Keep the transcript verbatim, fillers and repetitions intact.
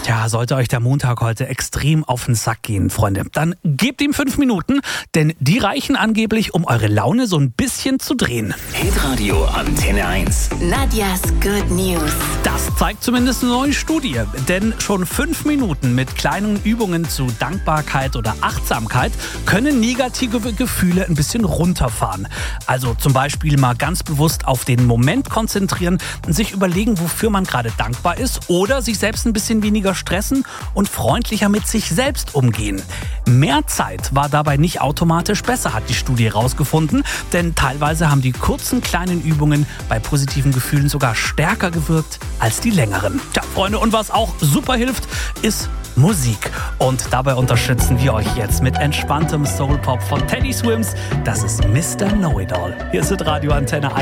Tja, sollte euch der Montag heute extrem auf den Sack gehen, Freunde, dann gebt ihm fünf Minuten, denn die reichen angeblich, um eure Laune so ein bisschen zu drehen. Hitradio Antenne eins. Nadjas Good News. Das zeigt zumindest eine neue Studie, denn schon fünf Minuten mit kleinen Übungen zu Dankbarkeit oder Achtsamkeit können negative Gefühle ein bisschen runterfahren. Also zum Beispiel mal ganz bewusst auf den Moment konzentrieren und sich überlegen, wofür man gerade dankbar ist, oder sich selbst ein bisschen weniger stressen und freundlicher mit sich selbst umgehen. Mehr Zeit war dabei nicht automatisch besser, hat die Studie herausgefunden, denn teilweise haben die kurzen kleinen Übungen bei positiven Gefühlen sogar stärker gewirkt als die längeren. Tja, Freunde, und was auch super hilft, ist Musik. Und dabei unterstützen wir euch jetzt mit entspanntem Soul-Pop von Teddy Swims. Das ist Mister Know-It-All. Hier ist Radio Antenne eins.